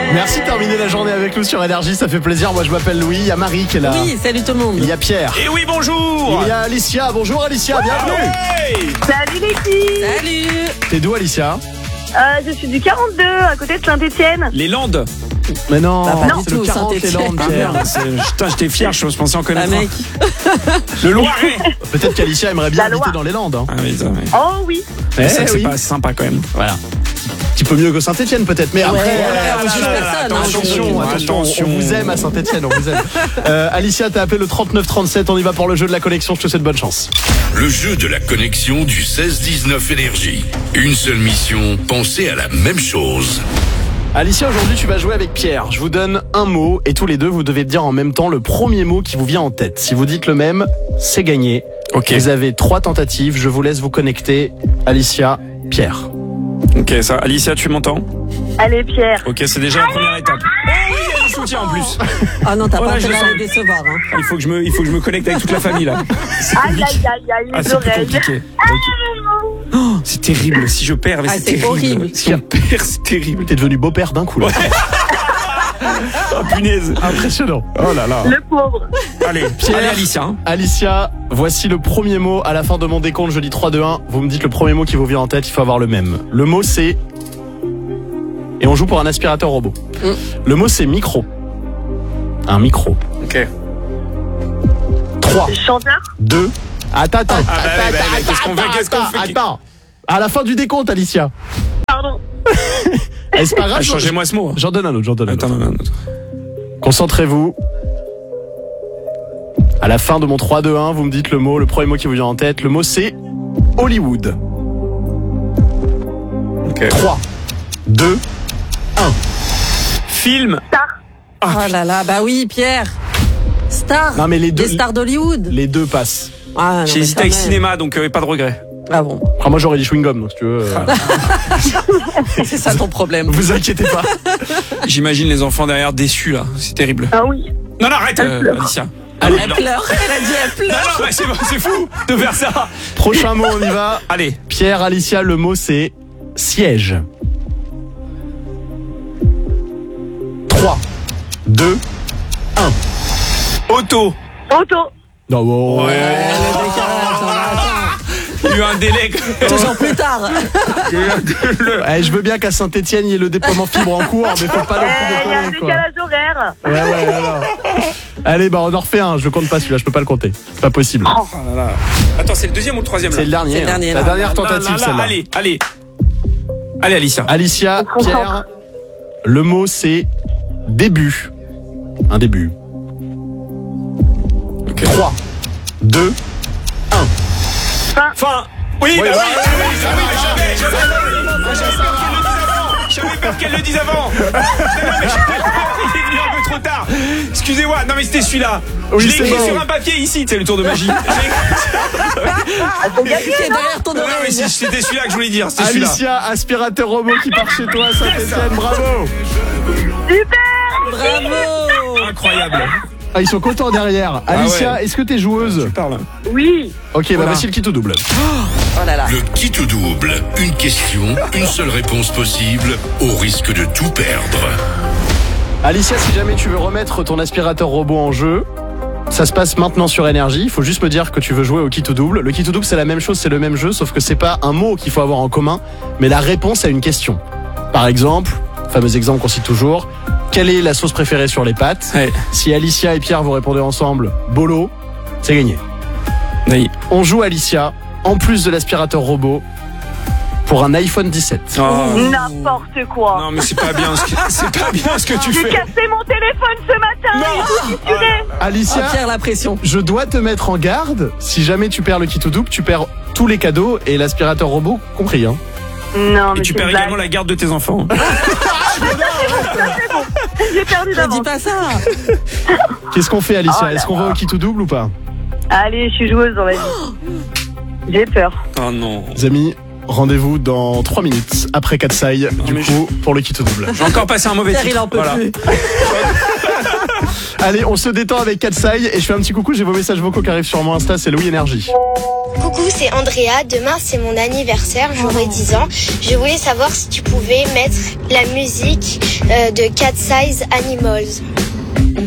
Merci de terminer la journée avec nous sur Énergie, ça fait plaisir. Moi je m'appelle Louis, il y a Marie qui est là. Oui, salut tout le monde. Il y a Pierre. Et oui, bonjour. Il y a Alicia. Bonjour Alicia, bienvenue. Hey. Salut les filles. Salut. T'es d'où Alicia? Je suis du 42, à côté de Saint-Etienne. Les Landes. Mais non, Bah, pas du c'est tout, le 40 les Saint-Étienne. Landes, Ah Pierre. merde, putain, j'étais fier, je pensais en Ah connaître mec. un. Le Loiret. Peut-être qu'Alicia aimerait bien La Loire. habiter dans les Landes. Hein. Ah mais ça, mais... Oh oui. Eh c'est vrai que c'est oui. pas sympa quand même. Voilà. Un petit peu mieux que Saint-Etienne peut-être, mais après, on juge personne, hein, attention, attention. on vous aime à Saint-Etienne, on vous aime. Alicia, t'as appelé le 3937, on y va pour le jeu de la connexion, je te souhaite bonne chance. Le jeu de la connexion du 16-19 Énergie. Une seule mission, penser à la même chose. Alicia, aujourd'hui tu vas jouer avec Pierre. Je vous donne un mot et tous les deux vous devez dire en même temps le premier mot qui vous vient en tête. Si vous dites le même, c'est gagné. Ok. Vous avez 3 tentatives, je vous laisse vous connecter. Alicia, Pierre. Ok, ça. Alicia, tu m'entends? Allez Pierre. Ok, c'est déjà la première étape. Oh oui, il y a du soutien en plus. Ah non, t'as Oh pas là, je intérêt sens. à les décevoir. Hein. Il faut que je me connecte avec toute la famille là. Aïe aïe aïe aïe, Ah, les c'est plus oreilles. compliqué. Oh, c'est terrible. Si je perds, mais Ah, c'est c'est terrible. horrible. Si on perd, c'est terrible. T'es devenu beau-père d'un coup là. Oh punaise. Impressionnant. Oh là là. Le pauvre. Allez, Pierre. allez Alicia. Hein. Alicia, voici le premier mot. À la fin de mon décompte, je dis 3, 2, 1. Vous me dites le premier mot qui vous vient en tête, il faut avoir le même. Le mot c'est... Et on joue pour un aspirateur robot. Le mot c'est micro. Un micro. Ok. 3, Chanteur. 2... Attends. qu'est-ce qu'on fait Attends. À la fin du décompte, Alicia. Pardon. Eh, c'est pas grave. Changez-moi ce mot. J'en donne un autre, Attends, non. Concentrez-vous. À la fin de mon 3, 2, 1, vous me dites le mot, le premier mot qui vous vient en tête. Le mot c'est Hollywood. Ok. 3, 2, 1. Film. Star. Oh là là, bah oui, Pierre. Star. Non mais les deux, Les stars d'Hollywood. les deux passent. Ah, non, J'ai mais hésité quand avec même. cinéma, donc pas de regret. Ah bon, Enfin, moi j'aurais dit chewing-gum, donc si tu veux. c'est ça ton problème. Vous inquiétez pas. J'imagine les enfants derrière déçus là. C'est terrible. Ah oui. Non, arrête, Alicia. Allez, Elle pleure, elle a dit elle Non, pleure. mais c'est fou de faire ça. prochain mot, on y va. Allez. Pierre, Alicia, le mot c'est siège. 3, 2, 1. Auto. Auto. Non, bon. Le décalage, on attend. Il y a eu un délai. Toujours plus tard. Eh, je veux bien qu'à Saint-Etienne, il y ait le déploiement fibre en cours, mais faut pas non plus Il y a un déconner, quoi. décalage horaire. Ouais, alors. Allez, bah on en refait un, je le compte pas celui-là, je peux pas le compter. C'est pas possible. Oh là là. Attends, c'est le deuxième ou le troisième là? C'est le dernier. C'est le dernier, La là. dernière tentative, Là, celle-là. allez. Allez, Alicia. Alicia, On se concentre. Pierre, le mot c'est début. Un début. 3, 2, 1. Fin. Oui, bah Ouais, oui. J'avais peur qu'elle le dise avant. Non, mais il est venu un peu trop tard. Excusez-moi. Non, mais c'était celui-là. Oui, Je l'ai c'est écrit bon. sur un papier ici. C'est le tour de magie. Qui est derrière ton Non, mais oreille. c'était celui-là que je voulais dire. C'était celui-là. Alicia, aspirateur robot qui part chez toi à Saint-Etienne, bravo. Super. Bravo. Incroyable. Ah, ils sont contents derrière. Alicia, ouais. est-ce que t'es joueuse? Parle. Oui. Ok, bah Voilà. voici le kit au double. Oh là là. Le qui tout double. Une question, une seule réponse possible, au risque de tout perdre. Alicia, si jamais tu veux remettre ton aspirateur robot en jeu, ça se passe maintenant sur Énergie. Il faut juste me dire que tu veux jouer au kit au double. Le kit au double, c'est la même chose, c'est le même jeu, sauf que c'est pas un mot qu'il faut avoir en commun, mais la réponse à une question. Par exemple, fameux exemple qu'on cite toujours, quelle est la sauce préférée sur les pâtes? Ouais. Si Alicia et Pierre vous répondez ensemble, bolo, c'est gagné. Oui. On joue Alicia, en plus de l'aspirateur robot, pour un iPhone 17. Oh. N'importe quoi. Non, mais c'est pas bien ce que tu J'ai fais. cassé mon téléphone ce matin. Non. Il est fissuré. Alicia, Oh, Pierre, la pression. je dois te mettre en garde. Si jamais tu perds le kit au double, tu perds tous les cadeaux et l'aspirateur robot compris. Hein. Non, Et mais tu c'est perds une blague. également la garde de tes enfants. J'ai perdu Ne dis d'avance. pas ça. Qu'est-ce qu'on fait, Alicia? Oh là Est-ce qu'on va au kit au double ou pas? Allez, je suis joueuse dans la vie. J'ai peur. Oh non. Les amis, rendez-vous dans 3 minutes après Katsai, du mais coup, pour le kit au double. J'ai encore passé un mauvais Pierre, titre. il en peut Voilà. plus. Allez, on se détend avec Katsai et je fais un petit coucou, j'ai vos messages vocaux qui arrivent sur mon Insta, c'est Louis Énergie. Coucou, c'est Andrea. Demain, c'est mon anniversaire. J'aurai 10 ans. Je voulais savoir si tu pouvais mettre la musique de Cat Size Animals.